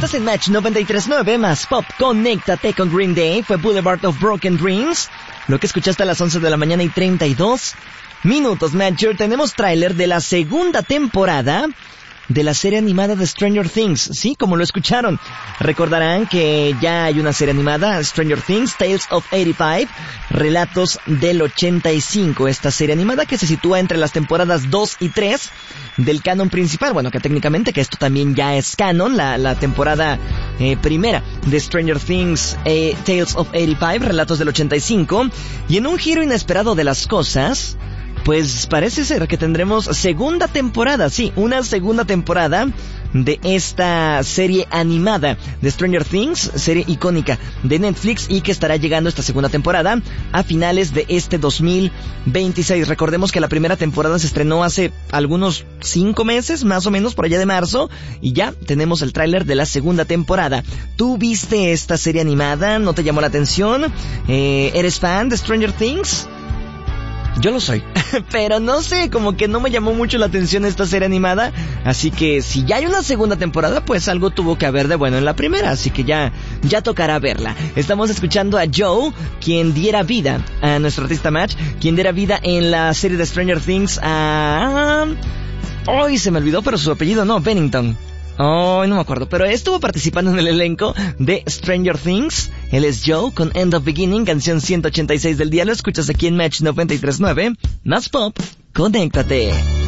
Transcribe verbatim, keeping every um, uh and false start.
Estás en Match noventa y tres punto nueve más Pop. Conéctate con Green Day. Fue Boulevard of Broken Dreams. Lo que escuchaste a las once de la mañana y treinta y dos minutos, Matcher. Tenemos tráiler de la segunda temporada de la serie animada de Stranger Things. Sí, como lo escucharon. Recordarán que ya hay una serie animada, Stranger Things, Tales of ochenta y cinco, Relatos del ochenta y cinco. Esta serie animada que se sitúa entre las temporadas dos y tres del canon principal. Bueno, que técnicamente que esto también ya es canon, la, la temporada eh, primera de Stranger Things, eh, Tales of ochenta y cinco, Relatos del ochenta y cinco. Y en un giro inesperado de las cosas, pues parece ser que tendremos segunda temporada, sí, una segunda temporada de esta serie animada de Stranger Things, serie icónica de Netflix, y que estará llegando esta segunda temporada a finales de este dos mil veintiséis. Recordemos que la primera temporada se estrenó hace algunos cinco meses, más o menos, por allá de marzo, y ya tenemos el tráiler de la segunda temporada. ¿Tú viste esta serie animada? ¿No te llamó la atención? Eh, ¿Eres fan de Stranger Things? Yo lo soy, pero no sé, como que no me llamó mucho la atención esta serie animada, así que si ya hay una segunda temporada, pues algo tuvo que haber de bueno en la primera, así que ya, ya tocará verla. Estamos escuchando a Joe, quien diera vida a nuestro artista Match, quien diera vida en la serie de Stranger Things a... Hoy se me olvidó, pero su apellido no, Bennington. Oh, no me acuerdo, pero estuvo participando en el elenco de Stranger Things. Él es Joe con End of Beginning, canción ciento ochenta y seis del día. Lo escuchas aquí en Match noventa y tres punto nueve. Más Pop, conéctate.